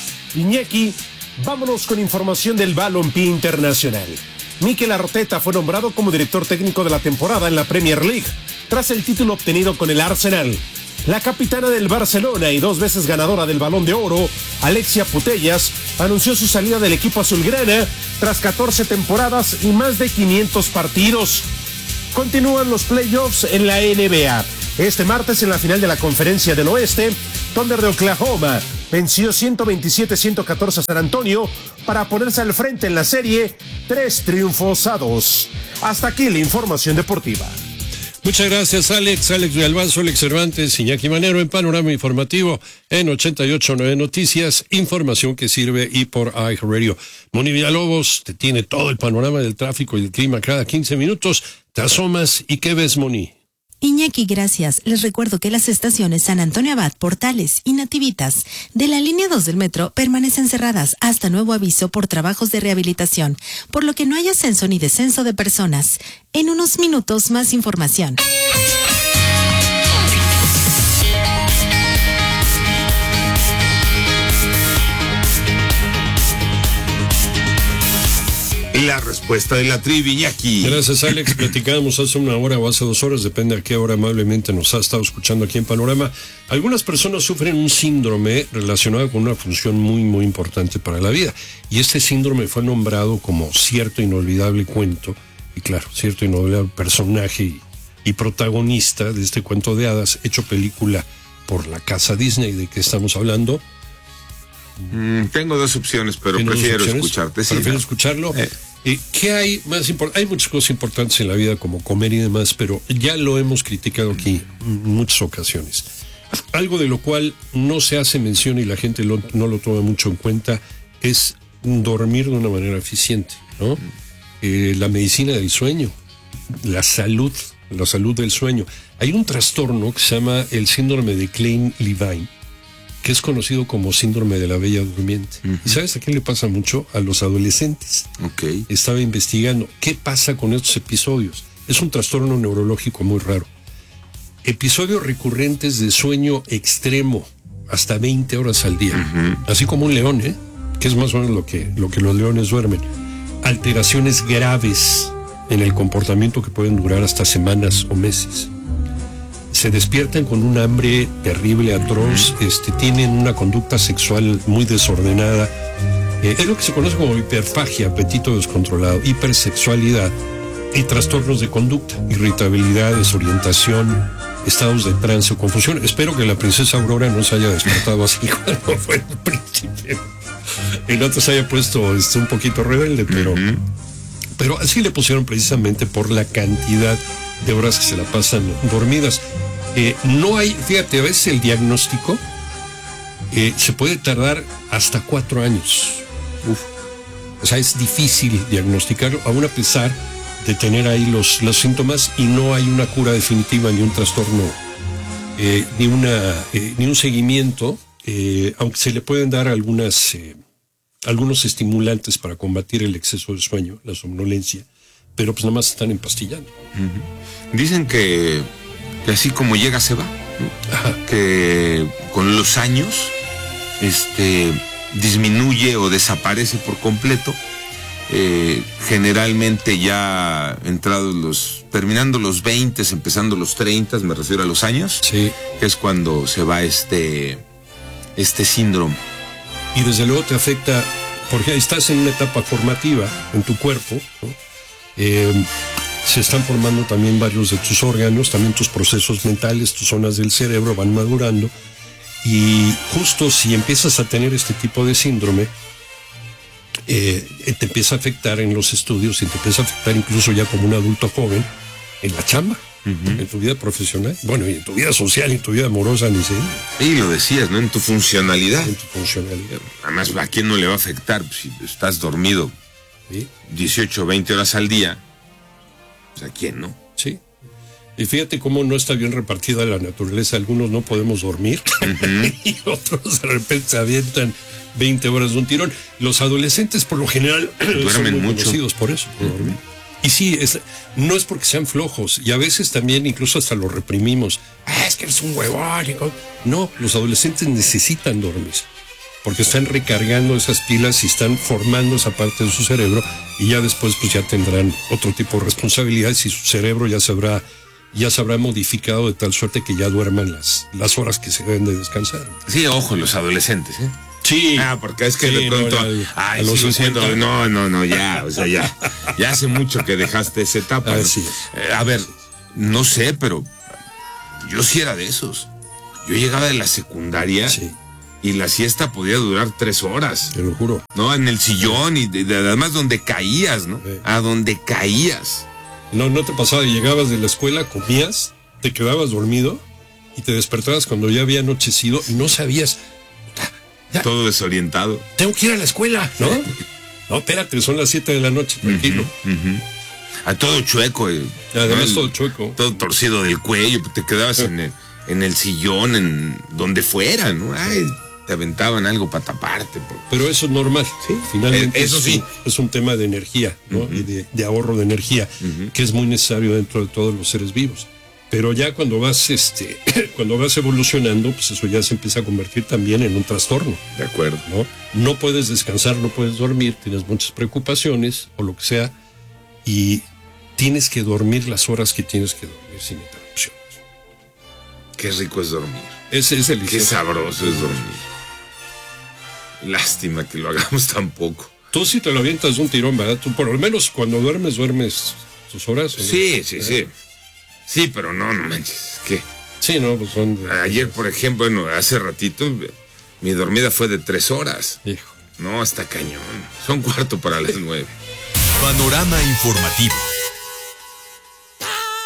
S3: Iñaki, vámonos con información del balompié internacional. Mikel Arteta fue nombrado como director técnico de la temporada en la Premier League, tras el título obtenido con el Arsenal. La capitana del Barcelona y dos veces ganadora del Balón de Oro, Alexia Putellas, anunció su salida del equipo azulgrana tras catorce temporadas y más de quinientos partidos. Continúan los playoffs en la N B A. Este martes, en la final de la Conferencia del Oeste, Thunder de Oklahoma venció ciento veintisiete a ciento catorce a San Antonio para ponerse al frente en la serie, tres triunfos a dos. Hasta aquí la información deportiva.
S2: Muchas gracias, Alex. Alex Villalbazo, Alex Cervantes, Iñaki Manero en Panorama Informativo en ochenta y ocho punto nueve Noticias, información que sirve y por iHeartRadio. Moni Villalobos te tiene todo el panorama del tráfico y el clima cada quince minutos. Te asomas y ¿qué ves, Moni?
S6: Iñaki, gracias. Les recuerdo que las estaciones San Antonio Abad, Portales y Nativitas de la línea dos del metro permanecen cerradas hasta nuevo aviso por trabajos de rehabilitación, por lo que no hay ascenso ni descenso de personas. En unos minutos más información.
S1: La respuesta de la trivia, Iñaki.
S2: Gracias, Alex. Platicábamos hace una hora o hace dos horas, depende a qué hora amablemente nos ha estado escuchando aquí en Panorama. Algunas personas sufren un síndrome relacionado con una función muy, muy importante para la vida. Y este síndrome fue nombrado como cierto inolvidable cuento, y claro, cierto inolvidable personaje y, y protagonista de este cuento de hadas, hecho película por la casa Disney. ¿De qué estamos hablando?
S1: Mm, tengo dos opciones, pero prefiero opciones? escucharte. Sí,
S2: ¿Prefiero
S1: no.
S2: escucharlo? Eh. Eh, ¿Qué hay más importante? Hay muchas cosas importantes en la vida, como comer y demás, pero ya lo hemos criticado aquí en muchas ocasiones. Algo de lo cual no se hace mención y la gente lo, no lo toma mucho en cuenta es dormir de una manera eficiente, ¿no? Eh, la medicina del sueño, la salud, la salud del sueño. Hay un trastorno que se llama el síndrome de Klein-Levine, que es conocido como síndrome de la bella durmiente. Uh-huh. ¿Y sabes a quién le pasa mucho? A los adolescentes.
S1: Okay.
S2: Estaba investigando qué pasa con estos episodios. Es un trastorno neurológico muy raro. Episodios recurrentes de sueño extremo, hasta veinte horas al día. Uh-huh. Así como un león, ¿eh? Que es más o menos lo que, lo que los leones duermen. Alteraciones graves en el comportamiento que pueden durar hasta semanas o meses. Se despiertan con un hambre terrible, atroz, este, tienen una conducta sexual muy desordenada. Eh, es lo que se conoce como hiperfagia, apetito descontrolado, hipersexualidad y trastornos de conducta, irritabilidad, desorientación, estados de trance o confusión. Espero que la princesa Aurora no se haya despertado así cuando fue el príncipe. El otro se haya puesto este, un poquito rebelde, pero, uh-huh. pero así le pusieron precisamente por la cantidad de horas que se la pasan dormidas. Eh, no hay, fíjate, a veces el diagnóstico eh, se puede tardar hasta cuatro años. Uf. O sea, es difícil diagnosticarlo, aún a pesar de tener ahí los, los síntomas, y no hay una cura definitiva, ni un trastorno, eh, ni, una, eh, ni un seguimiento, eh, aunque se le pueden dar algunas, eh, algunos estimulantes para combatir el exceso de sueño, la somnolencia, pero pues nada más están empastillando.
S1: Uh-huh. Dicen que, que así como llega se va, ¿no? Que con los años este, disminuye o desaparece por completo. Eh, generalmente ya entrados los, terminando los veinte, empezando los treinta, me refiero a los años,
S2: sí.
S1: Que es cuando se va este, este síndrome.
S2: Y desde luego te afecta, porque estás en una etapa formativa en tu cuerpo, ¿no? Eh, se están formando también varios de tus órganos, también tus procesos mentales, tus zonas del cerebro van madurando, y justo si empiezas a tener este tipo de síndrome, eh, te empieza a afectar en los estudios y te empieza a afectar incluso ya como un adulto joven en la chamba, uh-huh. En tu vida profesional, bueno, y en tu vida social y en tu vida amorosa, ni sé.
S1: Y lo decías, ¿no? En tu funcionalidad.
S2: En tu funcionalidad.
S1: Además, ¿a quién no le va a afectar si estás dormido?
S2: ¿Sí?
S1: dieciocho, veinte horas al día. Pues, ¿a quién no?
S2: Sí. Y fíjate cómo no está bien repartida la naturaleza. Algunos no podemos dormir, uh-huh. Y otros de repente se avientan veinte horas de un tirón. Los adolescentes por lo general
S1: duermen
S2: son muy
S1: mucho.
S2: Conocidos por eso, por uh-huh. dormir. Y sí, es, no es porque sean flojos, y a veces también incluso hasta los reprimimos. Ah, es que eres un huevón. No, los adolescentes necesitan dormir, porque están recargando esas pilas y están formando esa parte de su cerebro, y ya después pues ya tendrán otro tipo de responsabilidades y su cerebro ya se habrá, ya se habrá modificado de tal suerte que ya duerman las, las horas que se deben de descansar.
S1: Sí, ojo, los adolescentes, ¿eh?
S2: Sí.
S1: Ah, porque es que sí, de pronto, no, ya, ay,
S2: a los
S1: sigo siendo, no, no, no, ya, o sea, ya, ya hace mucho que dejaste esa etapa.
S2: Así
S1: ¿no?
S2: es.
S1: Eh, a ver, no sé, pero yo sí era de esos. Yo llegaba de la secundaria.
S2: Sí.
S1: Y la siesta podía durar tres horas.
S2: Te lo juro.
S1: No, en el sillón y de, de, además donde caías, ¿no?
S2: Sí.
S1: A donde caías.
S2: No, no te pasaba, llegabas de la escuela, comías, te quedabas dormido y te despertabas cuando ya había anochecido y no sabías.
S1: Ya, todo desorientado.
S2: Tengo que ir a la escuela, ¿no? No, espérate, son las siete de la noche, tranquilo.
S1: Uh-huh, uh-huh. A todo chueco. Eh,
S2: Además,
S1: ¿no?
S2: todo chueco.
S1: Todo torcido del cuello, te quedabas en el, en el sillón, en donde fuera, ¿no? Ay, te aventaban algo para taparte. Por...
S2: Pero eso es normal, ¿sí? Finalmente
S1: eso
S2: es,
S1: sí.
S2: Un, es un tema de energía, ¿no? Uh-huh. Y de, de ahorro de energía, uh-huh. que es muy necesario dentro de todos los seres vivos. Pero ya cuando vas, este, cuando vas evolucionando, pues eso ya se empieza a convertir también en un trastorno.
S1: De acuerdo.
S2: ¿No? No puedes descansar, no puedes dormir, tienes muchas preocupaciones o lo que sea, y tienes que dormir las horas que tienes que dormir sin interrupciones.
S1: Qué rico es dormir.
S2: Es, es delicioso.
S1: Qué sabroso es dormir. Lástima que lo hagamos tan poco.
S2: Tú sí te lo avientas de un tirón, ¿verdad? Tú por lo menos cuando duermes, duermes tus horas. ¿no?
S1: Sí, sí, sí. Sí, pero no, no manches. ¿Qué?
S2: Sí, no, pues son... De...
S1: Ayer, por ejemplo, bueno, hace ratito, mi dormida fue de tres horas.
S2: Hijo.
S1: No, hasta cañón. Son cuarto para las nueve.
S4: Panorama informativo.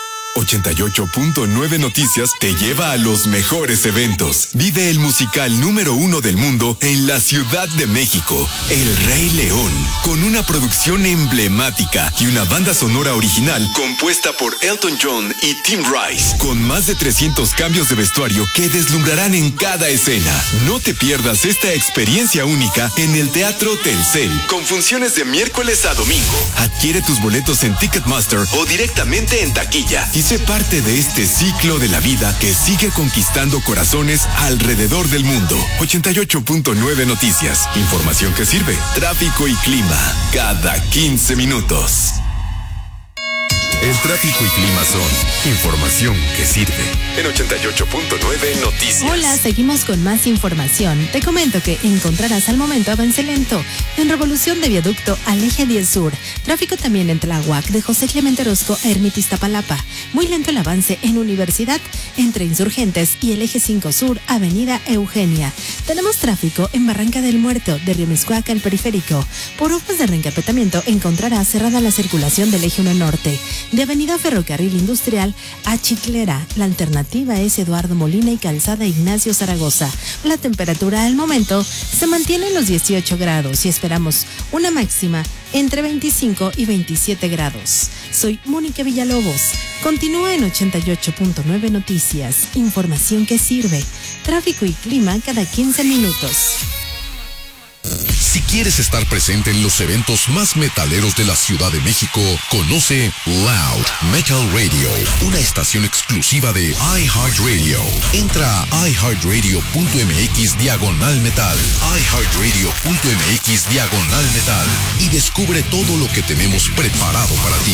S4: ochenta y ocho punto nueve Noticias te lleva a los mejores eventos. Vive el musical número uno del mundo en la Ciudad de México, El Rey León, con una producción emblemática y una banda sonora original compuesta por Elton John y Tim Rice, con más de trescientos cambios de vestuario que deslumbrarán en cada escena. No te pierdas esta experiencia única en el Teatro Telcel, con funciones de miércoles a domingo. Adquiere tus boletos en Ticketmaster o directamente en taquilla y sé parte de este ciclo de la vida que sigue conquistando corazones alrededor del mundo. ochenta y ocho punto nueve Noticias. Información que sirve. Tráfico y clima cada quince minutos. El tráfico y clima son información que sirve. En ochenta y ocho punto nueve Noticias.
S6: Hola, seguimos con más información. Te comento que encontrarás al momento avance lento en Revolución de Viaducto al Eje diez Sur. Tráfico también en Tláhuac de José Clemente Orozco a Ermita Iztapalapa. Muy lento el avance en Universidad entre Insurgentes y el Eje cinco Sur, Avenida Eugenia. Tenemos tráfico en Barranca del Muerto de Río Miscuac al Periférico. Por obras de reencapetamiento encontrarás cerrada la circulación del Eje uno Norte. De Avenida Ferrocarril Industrial a Chiclera, la alternativa es Eduardo Molina y Calzada Ignacio Zaragoza. La temperatura al momento se mantiene en los dieciocho grados y esperamos una máxima entre veinticinco y veintisiete grados. Soy Mónica Villalobos. Continúa en ochenta y ocho punto nueve Noticias. Información que sirve. Tráfico y clima cada quince minutos.
S13: Si quieres estar presente en los eventos más metaleros de la Ciudad de México, conoce Loud Metal Radio, una estación exclusiva de iHeartRadio. Entra a iHeartRadio.mx diagonal metal, iHeartRadio.mx diagonal metal y descubre todo lo que tenemos preparado para ti.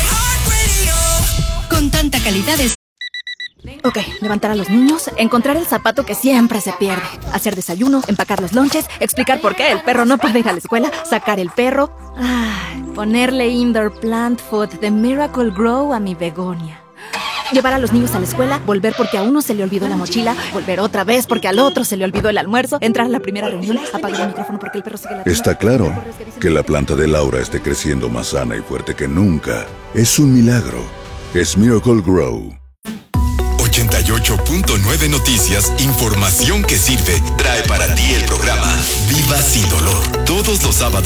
S21: Con tanta calidad es...
S8: Ok, levantar a los niños, encontrar el zapato que siempre se pierde, hacer desayuno, empacar los lonches, explicar por qué el perro no puede ir a la escuela, sacar el perro, ah, ponerle indoor plant food de Miracle Grow a mi begonia. Llevar a los niños a la escuela, volver porque a uno se le olvidó la mochila, volver otra vez porque al otro se le olvidó el almuerzo, entrar a la primera reunión, apagar el micrófono porque el perro sigue la...
S12: Está claro que la planta de Laura esté creciendo más sana y fuerte que nunca. Es un milagro. Es Miracle Grow.
S4: ochenta y ocho punto nueve Noticias, información que sirve, trae para ti el programa Viva Sin Dolor. Todos los sábados